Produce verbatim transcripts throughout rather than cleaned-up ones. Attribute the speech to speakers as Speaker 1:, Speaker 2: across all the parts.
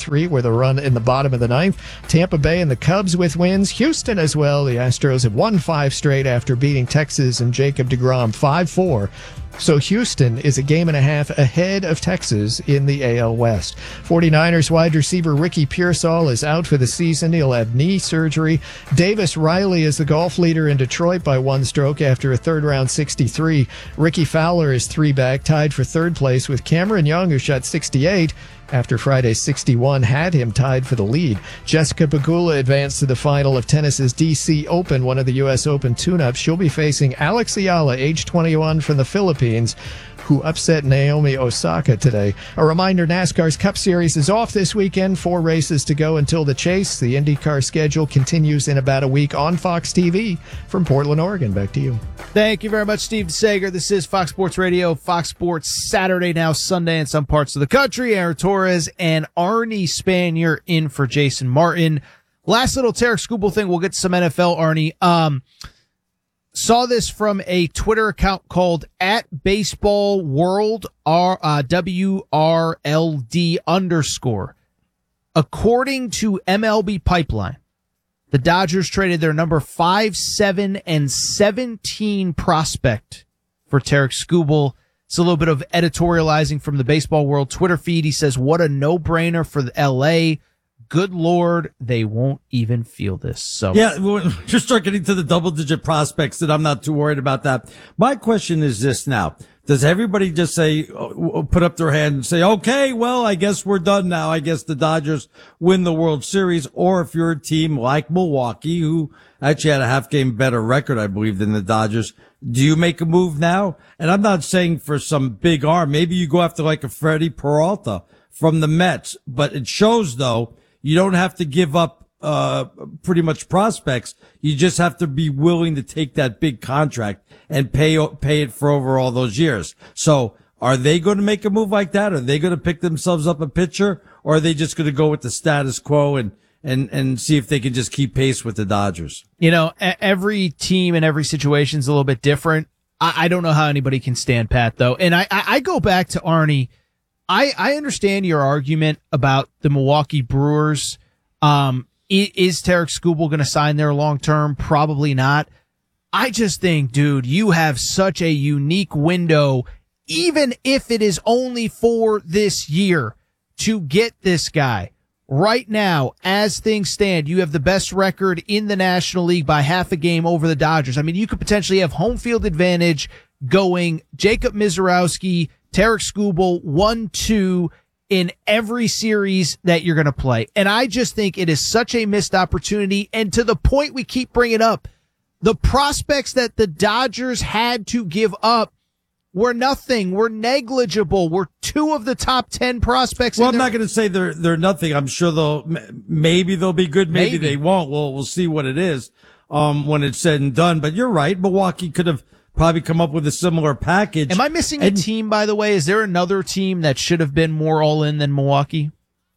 Speaker 1: three with a run in the bottom of the ninth. Tampa Bay and the Cubs with wins. Houston as well. The Astros have won five straight after beating Texas and Jacob deGrom five four. So Houston is a game and a half ahead of Texas in the A L West. 49ers wide receiver Ricky Pearsall is out for the season. He'll have knee surgery. Davis Riley is the golf leader in Detroit by one stroke after a third-round sixty-three. Ricky Fowler is three back, tied for third place with Cameron Young, who shot sixty-eight. After Friday's sixty-one had him tied for the lead. Jessica Pegula advanced to the final of tennis's D C Open, one of the U S Open tune-ups. She'll be facing Alex Ayala, age twenty-one, from the Philippines, who upset Naomi Osaka today. A reminder, NASCAR's Cup Series is off this weekend. Four races to go until the chase. The IndyCar schedule continues in about a week on Fox T V. From Portland, Oregon, back to you.
Speaker 2: Thank you very much, Steve Sager. This is Fox Sports Radio, Fox Sports Saturday, now Sunday in some parts of the country. Aaron Torres and Arnie Spanier in for Jason Martin. Last little Tarek Skubal thing. We'll get to some N F L, Arnie. Um, Saw this from a Twitter account called at Baseball World, R, uh, W R L D underscore. According to M L B Pipeline, the Dodgers traded their number five, seven, and seventeen prospect for Tarek Skubal. It's a little bit of editorializing from the Baseball World Twitter feed. He says, what a no-brainer for the L A. Good Lord, they won't even feel this. So
Speaker 3: yeah, we'll just start getting to the double-digit prospects, and I'm not too worried about that. My question is this now. Does everybody just say, put up their hand and say, okay, well, I guess we're done now. I guess the Dodgers win the World Series. Or if you're a team like Milwaukee, who actually had a half-game better record, I believe, than the Dodgers, do you make a move now? And I'm not saying for some big arm. Maybe you go after like a Freddie Peralta from the Mets. But it shows, though, you don't have to give up uh pretty much prospects. You just have to be willing to take that big contract and pay pay it for over all those years. So are they going to make a move like that? Are they going to pick themselves up a pitcher? Or are they just going to go with the status quo and and and see if they can just keep pace with the Dodgers?
Speaker 2: You know, every team and every situation is a little bit different. I, I don't know how anybody can stand pat, though. And I, I, I go back to Arnie. I, I understand your argument about the Milwaukee Brewers. Um, is, is Tarek Skubal going to sign there long term? Probably not. I just think, dude, you have such a unique window, even if it is only for this year, to get this guy. Right now, as things stand, you have the best record in the National League by half a game over the Dodgers. I mean, you could potentially have home field advantage going Jacob Misiorowski, Tarek Skubal, one two in every series that you're going to play. And I just think it is such a missed opportunity. And to the point we keep bringing up, the prospects that the Dodgers had to give up were nothing, were negligible, were two of the top ten prospects.
Speaker 3: Well,
Speaker 2: in
Speaker 3: I'm
Speaker 2: their-
Speaker 3: not going to say they're they're nothing. I'm sure they'll, maybe they'll be good, maybe, maybe. they won't. Well, we'll see what it is um when it's said and done. But you're right, Milwaukee could have probably come up with a similar package.
Speaker 2: Am I missing
Speaker 3: and,
Speaker 2: a team, by the way? Is there another team that should have been more all-in than Milwaukee?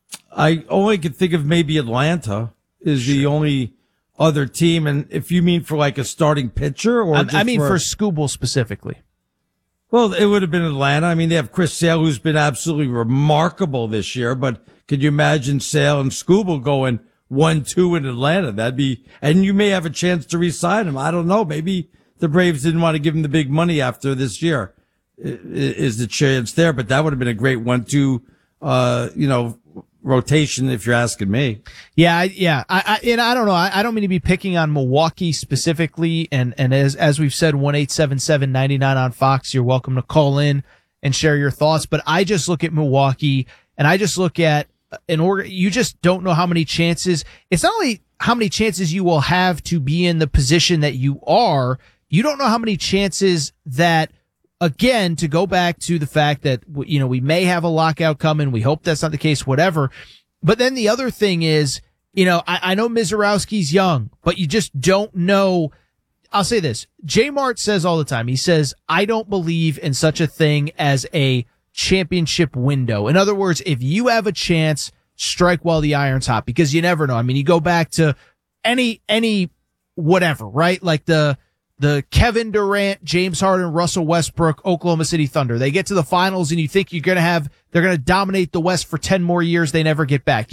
Speaker 3: I only could think of maybe Atlanta is sure. the only other team. And if you mean for like a starting pitcher or
Speaker 2: I,
Speaker 3: just
Speaker 2: I mean
Speaker 3: for,
Speaker 2: for Skubal specifically.
Speaker 3: Well, it would have been Atlanta. I mean, they have Chris Sale, who's been absolutely remarkable this year. But could you imagine Sale and Skubal going one two in Atlanta? That'd be, and you may have a chance to re-sign him. I don't know. Maybe the Braves didn't want to give him the big money after this year. Is the chance there? But that would have been a great one two, uh, you know, rotation if you're asking me.
Speaker 2: Yeah, I, yeah. I, I, and I don't know. I, I don't mean to be picking on Milwaukee specifically. And, and as, as we've said, one eight seven seven nine nine on Fox, you're welcome to call in and share your thoughts. But I just look at Milwaukee and I just look at an org. You just don't know how many chances. It's not only how many chances you will have to be in the position that you are. You don't know how many chances that, again, to go back to the fact that, you know, we may have a lockout coming. We hope that's not the case, whatever. But then the other thing is, you know, I, I know Misiorowski's young, but you just don't know. I'll say this. J Mart says all the time, he says, I don't believe in such a thing as a championship window. In other words, if you have a chance, strike while the iron's hot, because you never know. I mean, you go back to any, any, whatever, right? Like the, The Kevin Durant, James Harden, Russell Westbrook, Oklahoma City Thunder. They get to the finals and you think you're going to have, they're going to dominate the West for ten more years. They never get back.